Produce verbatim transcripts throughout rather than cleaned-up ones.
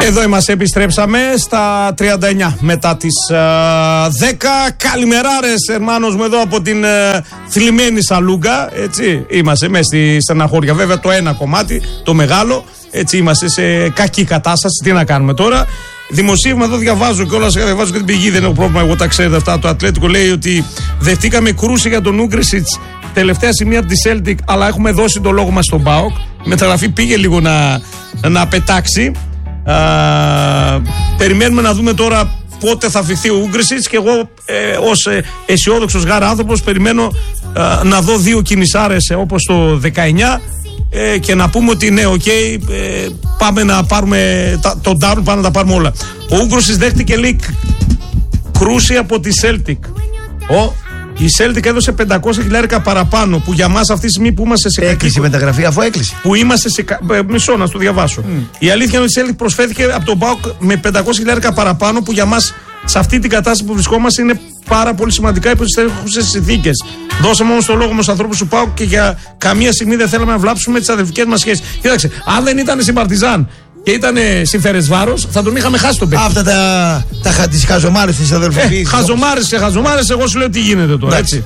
Εδώ είμαστε, επιστρέψαμε στα τριάντα εννιά μετά τις uh, δέκα. Καλημεράρες, ερμάνος μου, εδώ από την uh, θλιμμένη Σαλούγκα. Έτσι, είμαστε μέσα στη στεναχώρια. Βέβαια, το ένα κομμάτι, το μεγάλο. Έτσι, είμαστε σε κακή κατάσταση. Τι να κάνουμε τώρα. Δημοσίευμα εδώ διαβάζω και όλα, διαβάζω και την πηγή, δεν έχω πρόβλημα. Εγώ τα ξέρετε αυτά. Το Ατλέτικο λέει ότι δεχτήκαμε κρούση για τον Ούγκρισιτς τελευταία σημεία από τη Celtic, αλλά έχουμε δώσει το λόγο μας στον ΠΑΟΚ. Η μεταγραφή πήγε λίγο να, να πετάξει. Α, περιμένουμε να δούμε τώρα πότε θα φυθεί ο Ούγκρισιτς και εγώ ε, ως ε, αισιόδοξος γάρα άνθρωπος περιμένω ε, να δω δύο κινησάρες ε, όπως το δεκαεννιά ε, και να πούμε ότι ναι, οκ, okay, ε, πάμε να πάρουμε τα, τον double, πάμε να τα πάρουμε όλα. Ο Ούγκρισιτς δέχτηκε λέει κρούση από τη Celtic. Ο Η Celtic έδωσε πεντακόσια χιλιάρικα παραπάνω που για μας αυτή τη στιγμή που είμαστε σε. Έκλεισε η μεταγραφή αφού έκλεισε. Που είμαστε σε. Μισό να το διαβάσω. Mm. Η αλήθεια είναι ότι η Celtic προσφέρθηκε από τον ΠΑΟΚ με πεντακόσια χιλιάρικα παραπάνω που για μας σε αυτή την κατάσταση που βρισκόμαστε είναι πάρα πολύ σημαντικά υπό τις τρέχουσες συνθήκες. Δώσαμε όμως το λόγο με τους ανθρώπους του ΠΑΟΚ και για καμία στιγμή δεν θέλαμε να βλάψουμε τις αδελφικές μας σχέσεις. Κοίταξε, αν δεν ήταν στην Παρτιζάν και ήταν συμφέρες βάρος, θα τον είχαμε χάσει τον παίκτη. Αυτά τα, τα, τις χαζομάρες της αδελφοποίησης. Ε, χαζομάρες και χαζομάρες, εγώ σου λέω τι γίνεται τώρα, έτσι.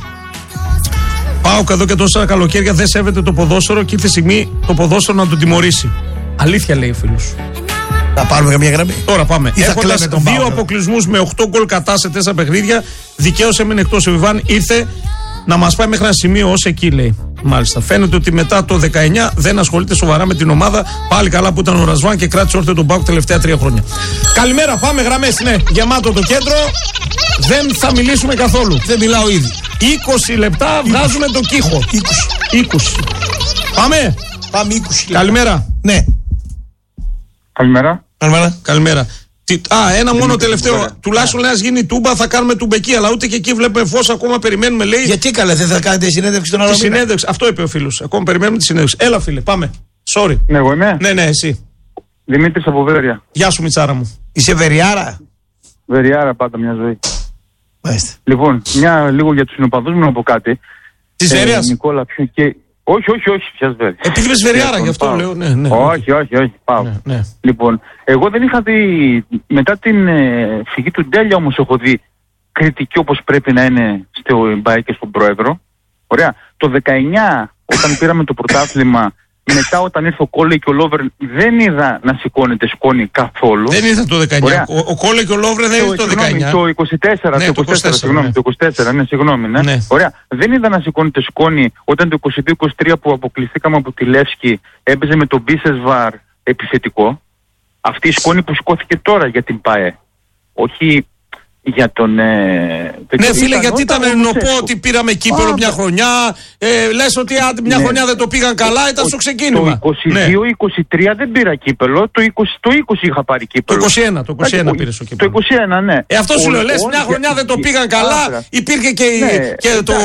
ΠΑΟΚ εδώ και τόσα καλοκαίρια δεν σέβεται το ποδόσφαιρο και ήρθε η στιγμή το ποδόσφαιρο να τον τιμωρήσει. Αλήθεια λέει ο φίλος. Θα πάρουμε καμία γραμμή. Τώρα πάμε. Έχοντας δύο αποκλεισμούς με οκτώ γκολ κατά σε τέσσερα παιχνίδια, δικαίως έμεινε εκτός. Ο Ιβάν ήρθε να μας πάει μέχρι ένα σημείο ως εκεί, λέει. Μάλιστα. Φαίνεται ότι μετά το δεκαεννιά δεν ασχολείται σοβαρά με την ομάδα. Πάλι καλά που ήταν ο Ρασβάν και κράτησε όρθιο τον ΠΑΟΚ τελευταία τρία χρόνια. Καλημέρα, πάμε γραμμές. Ναι, γεμάτο το κέντρο. Δεν θα μιλήσουμε καθόλου. Δεν μιλάω ήδη. είκοσι λεπτά βγάζουμε το κύχο. είκοσι. είκοσι. Πάμε. Πάμε είκοσι. Καλημέρα. Ναι. Καλημέρα. Καλημέρα. Καλημέρα. Τι, α, ένα μόνο τελευταίο. Καλημέρα. Τουλάχιστον λέει, ας γίνει τούμπα, θα κάνουμε τουμπεκί. Αλλά ούτε και εκεί βλέπουμε φως, ακόμα περιμένουμε, λέει. Γιατί καλέ, δεν θα κάνετε συνέντευξη τον άλλο μήνα. Συνέντευξη, αυτό είπε ο φίλος. Ακόμα περιμένουμε τη συνέντευξη. Έλα, φίλε, πάμε. Sorry. Ναι, εγώ είμαι. Ναι, ναι, εσύ. Δημήτρης από Βέρεια. Γεια σου, Μιτσάρα μου. Είσαι Βεριάρα. Βεριάρα, πάντα μια ζωή. Μάλιστα. Λοιπόν, μια λίγο για τους συνοπαδούς μου να πω κάτι. Τη Βερίας. Ε, Νικόλα, ποιο και. Όχι, όχι, όχι, πια Βέρεια. Επειδή είπες Βεριάρα, γι' αυτό λέω. Ναι, ναι, όχι, όχι, όχι. Πάω. Ναι, ναι. Λοιπόν, εγώ δεν είχα δει. Μετά την ε, φυγή του Ντέλια όμως έχω δει κριτική όπως πρέπει να είναι στο Μπάι και στον πρόεδρο. Ωραία. Το δεκαεννιά, όταν πήραμε το πρωτάθλημα, μετά όταν ήρθε ο Κόλε και ο Λόβερ, δεν είδα να σηκώνεται σκόνη καθόλου. Δεν ήρθε το δεκαεννιά. Ο, ο Κόλε και ο Λόβερ δεν ήρθε το δεκαεννιά. Το είκοσι τέσσερα, ναι, το είκοσι τέσσερα, συγγνώμη, ναι. το είκοσι τέσσερα, ναι, συγγνώμη, ναι. ναι. Ωραία. Δεν είδα να σηκώνεται σκόνη όταν το είκοσι δύο είκοσι τρία που αποκλειστήκαμε από τη Λεύσκη έπαιζε με τον Μπίσεσβαρ επιθετικό. Αυτή η σκόνη που σηκώθηκε τώρα για την ΠΑΕ. Όχι για τον. Ε, ναι, φίλε, γιατί ήταν να πω ότι πήραμε κύπελο μια χρονιά. Ε, λες ότι αν μια ναι. χρονιά δεν το πήγαν καλά, ήταν στο ξεκίνημα. Το είκοσι δύο είκοσι τρία ναι. δεν πήρα κύπελο. Το είκοσι, το είκοσι είχα πάρει κύπελο. Το είκοσι ένα, το είκοσι ένα πήρε το κύπελο. Το είκοσι ένα, ναι. Ε, αυτό σου λέω, λες μια χρονιά δεν το πήγαν καλά. Υπήρχε και, ναι, και το,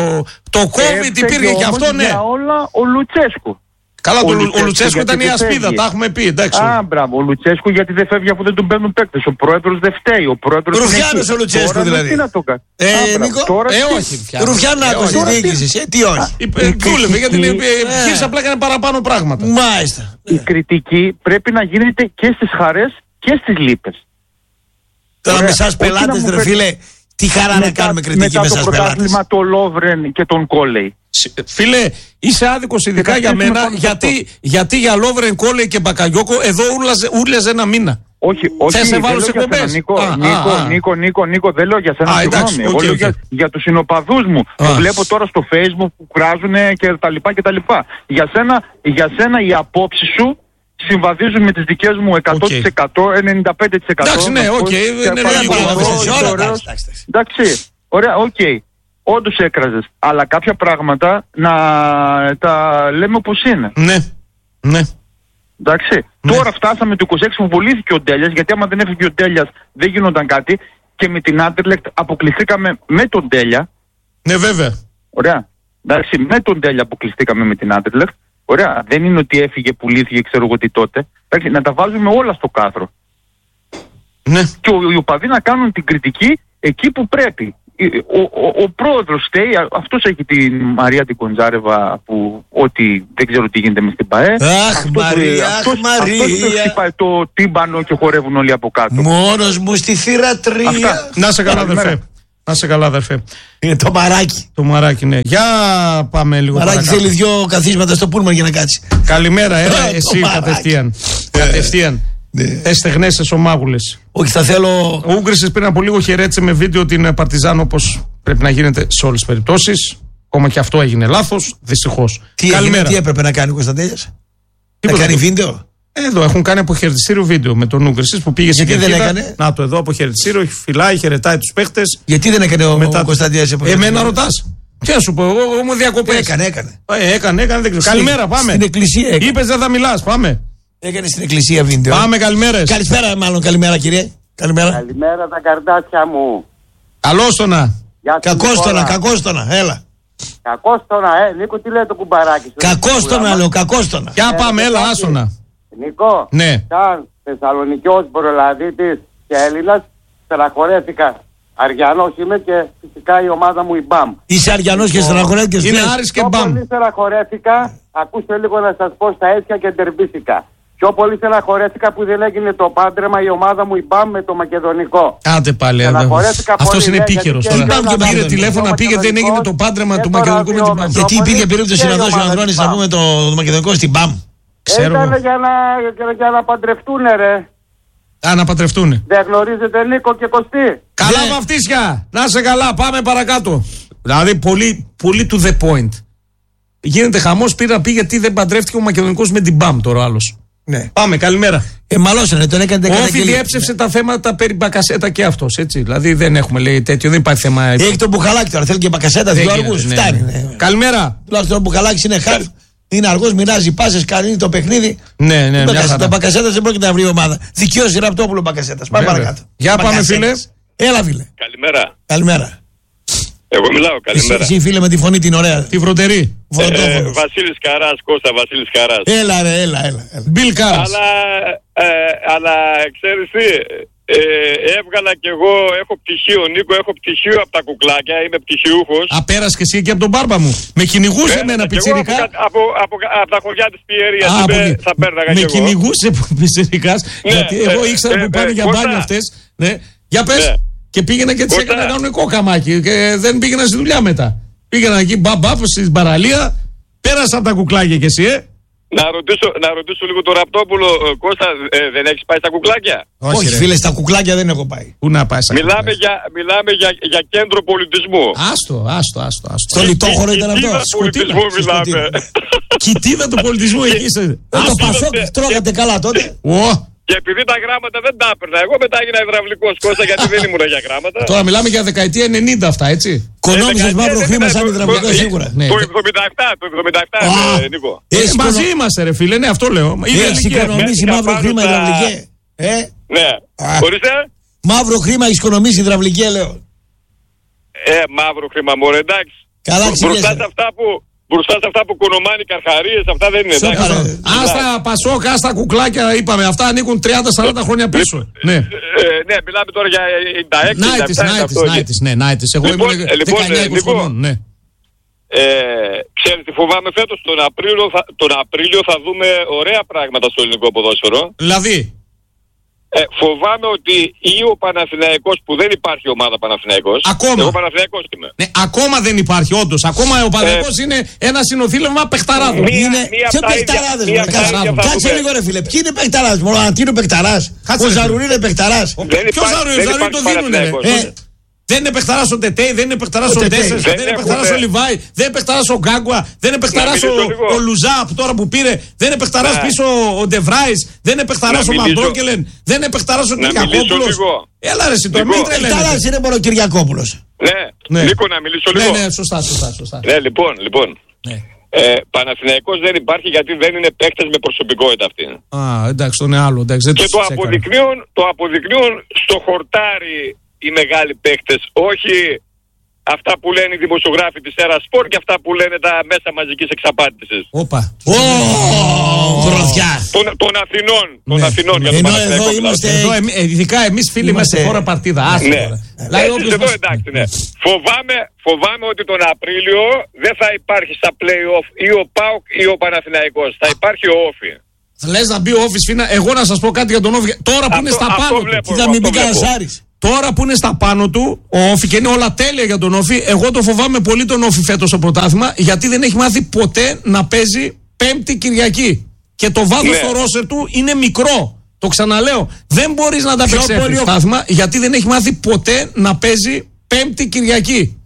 το COVID, υπήρχε και αυτό, ναι. Για όλα ο Λουτσέσκου. Καλά, ο, το, Λουτσέσκου, ο Λουτσέσκου ήταν η ασπίδα, τα έχουμε πει. Εντάξει. Α, μπράβο, ο Λουτσέσκου γιατί δεν φεύγει αφού δεν τον παίρνουν παίκτες. Ο πρόεδρος δεν φταίει. Ο πρόεδρος. Ρουφιάνος ο Λουτσέσκου τώρα, δηλαδή. Τι να το κάνει. Ε, Νίκο, τώρα, ε, όχι. Ρουφιάνος τη διοίκηση. Ε, τι όχι. Δούλευε γιατί η επιχείρηση απλά έκανε παραπάνω πράγματα. Μάλιστα. Η κριτική πρέπει να γίνεται και στις χαρές και στις λύπες. Τώρα με εσάς πελάτες, ρε φίλε, τι χαρά να κάνουμε κριτική με εσάς πελάτες. Μετά το πρωτάθλημα το Λόβρεν και τον Κόλεϊ. Φίλε, είσαι άδικος ειδικά για μένα, γιατί, γιατί για Λόβρεν, Κόλεϊ και Μπακαγιώκο εδώ ούρλιαζε ένα μήνα. Όχι, όχι, θες σε βάλω σε κομπές. Νίκο, α, Νίκο, α, Νίκο, Νίκο, Νίκο, δεν λέω για σένα, α, συγγνώμη. εντάξει, Εγώ okay, λέω okay. για, για τους συνοπαδούς μου. Α. Το βλέπω τώρα στο Facebook που κράζουν και τα λοιπά και τα λοιπά. Για σένα, για σένα οι απόψεις σου συμβαδίζουν με τις δικές μου εκατό τοις εκατό, ενενήντα πέντε τοις εκατό. Εντάξει, ναι, οκ, είναι λογικό. Εντάξει, ωραία, οκ. Όντως έκραζες. Αλλά κάποια πράγματα να τα λέμε όπως είναι. Ναι, ναι. Εντάξει. Ναι. Τώρα φτάσαμε το είκοσι έξι που βολήθηκε ο Ντέλιας, γιατί άμα δεν έφυγε ο Ντέλιας δεν γίνονταν κάτι. Και με την Άντερλεχτ αποκλειστήκαμε με τον Ντέλια. Ναι, βέβαια. Ωραία. Εντάξει, με τον Ντέλια αποκλειστήκαμε με την Άντερλεχτ. Ωραία. Δεν είναι ότι έφυγε, πουλήθηκε, ξέρω εγώ τι τότε. Εντάξει, να τα βάζουμε όλα στο κάδρο. Ναι. Και οι οπαδοί να κάνουν την κριτική εκεί που πρέπει. ο, ο, ο πρόεδρος φταίει, αυτός έχει τη Μαρία την Κοντζάρεβα που ότι δεν ξέρω τι γίνεται με στην ΠΑΕ. Αχ αυτός, Μαρία, αυτός, αχ Μαρία. Αυτός το χτυπάει το τύμπανο και χορεύουν όλοι από κάτω. Μόνος μου στη θύρα τρία. Αυτά. Να σε καλά, αδερφέ. Να σε καλά, αδερφέ. Είναι το μαράκι. Το μαράκι, ναι. Για πάμε λίγο Μαράκι παρακάτω. θέλει δυο καθίσματα στο πούλμαν για να κάτσει. Καλημέρα, έλα Ε, το εσύ μαράκι. κατευθείαν. Κατευθείαν. Ναι. Εστεγνέσαι ομάγουλες. Όχι, θα θέλω. Ο Ούγκρισσης πριν από λίγο χαιρέτησε με βίντεο την Παρτιζάν, όπως πρέπει να γίνεται σε όλες τις περιπτώσεις. Ακόμα και αυτό έγινε λάθος, δυστυχώς. Τι, Καλημέρα. έγινε, τι έπρεπε να κάνει ο Κωνσταντέλιας? Να Τίποτα. κάνει βίντεο. Εδώ έχουν κάνει αποχαιρετιστήριο βίντεο με τον Ούγκρισσης που πήγε στην Γιατί δεν κερκίδα. έκανε? Να το εδώ αποχαιρετιστήριο, φυλάει, χαιρετάει τους παίχτες. Γιατί δεν έκανε ο, Μετά- ο Κωνσταντέλιας? Εμένα ρωτάς. Τι να σου πω, εγώ εγώ μου διακοπές. Έκανε, έκανε. Ε, έκανε, έκανε, δεν ξέρω. Καλημέρα, πάμε. Στην εκκλησία έκανε. Είπες δεν θα μιλάς, πάμε. Έκανε στην εκκλησία βίντεο. Πάμε, καλημέρες. Καλησπέρα, μάλλον καλημέρα, κύριε. Καλημέρα. Καλημέρα τα καρδάσια μου. Καλώς το να. Γεια σου, Κακόστονα, Νικόλα. κακόστονα, έλα. Κακόστονα, ε. Νίκο, τι λέει το κουμπαράκι σου. Κακόστονα, λέω, κακόστονα. Για Ε, πάμε, έλα, Νικόλα. άσονα. Νικό, Ναι. σαν Θεσσαλονικιός, Προλαδίτης και Έλληνας, στεναχωρέθηκα. Αριανός είμαι και φυσικά η ομάδα μου η Μπαμ. Είσαι αριανός και στεναχωρέθηκες. Είναι λες. Άρης και Πιο μπαμ. πολύ στεναχωρέθηκα, ακούστε λίγο να σας πω στα αίτια και ντερμπίστηκα. Πιο πολύ στεναχωρέθηκα που δεν έγινε το πάντρεμα η ομάδα μου η Μπαμ με το Μακεδονικό. Άντε πάλι, άντε. Στεναχωρέθηκα Αυτός πολύ, είναι ναι, επίκαιρος γιατί τώρα. και Μπαμ και Πήρε Μακεδονικό. τηλέφωνα, πήγε, δεν έγινε το πάντρεμα Και του το Μακεδονικού με την ραδιό Μπαμ. Μετρόπολης. Γιατί υπήρχε περίπτωση Και να η δώσει ο ομάδα Ανδρώνης της να Μπαμ. πούμε το, το μακεδονικό στην Μπαμ. Ξέρω Ήταν εγώ. για να, για, για να παντρευτούνε ρε. Α, να παντρευτούνε. Δεν γνωρίζετε Νίκο και Κωστή. Καλά Ναι. βαφτίσια. Να σε καλά, πάμε παρακάτω. Δηλαδή, πολύ, πολύ to the point. Γίνεται χαμός, πήρα να πει γιατί δεν παντρεύτηκε ο Μακεδονικός με την Μπαμ τώρα άλλος. Ναι. Πάμε, καλημέρα. Ε, μαλώσανε, τον έκανε Ο Όφη καταγγελία. διέψευσε τα θέματα περί Μπακασέτα και αυτός, έτσι. Δηλαδή δεν έχουμε λέει τέτοιο, δεν υπάρχει θέμα. Έχει το μπουχαλάκι τώρα, θέλει και μπακασέτα, Δεν δύο γίνεται, αργούς. ναι, Φτάνει. ναι. Ναι. Καλημέρα. Τουλάχιστον ο μπουχαλάκι είναι χαφ. Είναι αργός, μοιράζει πάσες, κάνει το παιχνίδι. Ναι, ναι, μια Μπακασέτα, χαρά. Μπακασέτας δεν πρόκειται να βρει ομάδα. Δικαιώσει Ραπτόπουλο Μπακασέτας. Πάμε Βέβαια. παρακάτω. Για πάμε, Μπακασέτας. Έλα, φίλε. Καλημέρα. Καλημέρα. Εγώ μιλάω, Εσύ, καλημέρα. εσύ, φίλε, με τη φωνή την ωραία. Τη φροτερή. Ε, Φωτόφωνος. Βασίλης Καράς, Κώστα Βασίλης Καράς. Έλα, ρε, έλα, έλα. έλα. Μπιλ Κάρας. Αλλά, ε, αλλά ξέρεις τι, ε, έβγαλα κι εγώ, έχω πτυχίο, Νίκο, έχω πτυχίο από τα κουκλάκια, είμαι πτυχιούχος. Α, πέρασε και εσύ εκεί από τον μπάρμπα μου. Με κυνηγούσε Πέρασα εμένα κι εγώ από, πιτσιρικά. κα- από, από, από τα χωριά της Πιερίας, Α, είπε, από εκεί. θα πέρναγα Με κι εγώ. κυνηγούσε πιτσιρικά. Γιατί ε, εγώ ήξερα ε, που πάνε ε, για Κώστα. μπάνιο αυτές. Ναι. Για πες. Ναι. Και πήγαινα και τις Κώστα. έκανα κανονικό καμάκι. Και δεν πήγαινα στη δουλειά μετά. Πήγαινα εκεί μπαμπαπ στην παραλία. Πέρασα από τα κουκλάκια κι εσύ, ε. Να ρωτήσω, να ρωτήσω λίγο το Ραπτόπουλο, ε, Κώστα, ε, δεν έχεις πάει στα κουκλάκια. Όχι, ρε. φίλε, στα κουκλάκια δεν έχω πάει. Πού να πάει. Μιλάμε, για, μιλάμε για, για κέντρο πολιτισμού. Άστο, άστο, άστο. άστο. Στο λιτόχωρο ήταν αυτό. Κοιτίδα πολιτισμού σκοτεινά, μιλάμε. Κοιτίδα του πολιτισμού εκεί είστε. Ε, Το Άστο, Πασόκ ε, τρώγατε καλά τότε. Ω, Και επειδή τα γράμματα δεν τα έπαιρνα, εγώ μετά έγινα υδραυλικός, Κώστα, γιατί δεν ήμουν για γράμματα. τώρα μιλάμε για δεκαετία ενενήντα αυτά, έτσι. Κονόμησες μαύρο Ε, χρήμα δεν σαν ήταν- υδραυλικό το- σίγουρα. Ναι. Το εβδομήντα επτά, το εβδομήντα επτά, Α. ε, Νίκο. Έχεις Ε, μαζί οικονο- είμαστε, ρε φίλε, ναι, αυτό λέω. Ίδια Έχεις ηλικία. οικονομήσει Ναι, μαύρο πάνω χρήμα στα- υδραυλικέ. Ε, Ναι. Α. Ορίστε. μαύρο χρήμα έχεις οικονομήσει υδραυλικέ, λέω. Ε, μαύρο χρήμα, μωρέ, εντάξει. Καλά Μπροστά ξηγέσαι. σε αυτά που, μπροστά σε αυτά που κονομάνει καρχαρίες, αυτά δεν είναι. Σώπα, εντάξει. ρε. Άστα Πασόκ, άστα κουκλάκια, είπαμε. Αυτά ανήκουν τριάντα σαράντα χρόνια πίσω. Ναι. Ε, ναι, μιλάμε τώρα για ενενήντα έξι, ενενήντα Νάιτης, επτά, Νάιτης, αυτό. Νάιτης, ναι, Νάιτης. Εγώ Λοιπόν, ήμουν ε, λοιπόν, δεκαεννιά ε, είκοσι λοιπόν. χρονών, ναι. Ε, ξέρετε τι φοβάμαι φέτος, τον Απρίλιο, θα, τον Απρίλιο θα δούμε ωραία πράγματα στο ελληνικό ποδόσφαιρο. Δηλαδή, Ε, φοβάμαι ότι ή ο Παναθηναϊκός, που δεν υπάρχει ομάδα Παναθηναϊκός. Ακόμα. Εγώ Παναθηναϊκός είμαι. ναι, ακόμα δεν υπάρχει, όντως. Ακόμα ο Παναθηναϊκός είναι ένα συνοθήλευμα παιχταράδων. Μία- Είναι μία ποιο από τα ίδια- παιχταράδες, μία μωρέ, από τα κάτσε- ίδια θα Κάτσε δούμε. λίγο ρε φίλε, ποιοι είναι παιχταράδες, μωρό, ο Αντίνο παιχταράς, Κάτσε, ο ρε, Ζαρούρι είναι παιχταράς. Δεν Ποιος υπάρχει- Ζαρούρι, δεν Ζαρούρι υπάρχει το δίνουνε, ρε. Παναθηναϊκός. Ε, Δεν είναι παιχταράς ο Τετέι, δεν είναι παιχταράς Ο ο Τετέι. Ντέσσερς, Δεν δεν είναι έχουμε- παιχταράς ο Λιβάη, δεν είναι παιχταράς ο Γκάγκουα, δεν είναι παιχταράς Να ο, μιλήσω λίγο. ο Λουζά που τώρα που πήρε, δεν είναι παιχταράς Ναι. πίσω ο Ντεβράης, δεν είναι παιχταράς Να ο μιλήσω. Μαντρόκελεν, δεν είναι παιχταράς ο Να μιλήσω Κυριακόπουλος. λίγο. Έλα ρε εσύ τώρα, Λίγο. μην Παιχταράς τρελαίνετε. είναι μόνο ο Κυριακόπουλος. Ναι, Ναι. Νίκο, να μιλήσω Ναι, λίγο. ναι, σωστά, σωστά, σωστά. Ναι, λοιπόν, λοιπόν. Ναι. Ε, Παναθηναϊκός δεν υπάρχει γιατί δεν είναι παίκτες με προσωπικότητα αυτή. Α, εντάξει, το είναι άλλο, εντάξει, δεν Και το τσέκαρα. αποδεικνύουν, το αποδεικνύουν στο χορτάρι οι μεγάλοι παίκτες, όχι αυτά που λένε οι δημοσιογράφοι της Έρα Σπορ και αυτά που λένε τα μέσα μαζικής εξαπάτησης. Όπα. Ω, γροθιά. Των, των Αθηνών. Των Ναι. Αθηνών για τον Ενώ Παναθηναϊκό. εδώ μιλάω. είμαστε- Εδώ, εμεί- ειδικά εμείς φίλοι είμαστε Είμαστε- χώρα παρτίδα. Άστα Ναι. τώρα. Δηλαδή, Εσείς όποιος εδώ μας- εντάξει, ναι. Φοβάμαι, φοβάμαι ότι τον Απρίλιο δεν θα υπάρχει στα play-off ή ο ΠΑΟΚ ή ο Παναθηναϊκός. Θα υπάρχει ο Όφη. Λες να μπει ο Όφης, Φίνα, εγώ να σας πω κάτι για τον Όφη. Τώρα που είναι Αυτό- στα αυτό πάνω του. βλέπω. Κοίτα, μην πει Αυτό κανένας βλέπω. Άρης. Τώρα που είναι στα πάνω του, ο Όφη και είναι όλα τέλεια για τον Όφη, εγώ το φοβάμαι πολύ τον Όφη φέτος στο πρωτάθλημα, γιατί δεν έχει μάθει ποτέ να παίζει Πέμπτη Κυριακή. Και το βάθος Ναι. στο ρόστερ του είναι μικρό. Το ξαναλέω. Δεν μπορείς να τα Πιο παίξεις πολύ ο- πρωτάθλημα, γιατί δεν έχει μάθει ποτέ να παίζει Πέμπτη Κυριακή.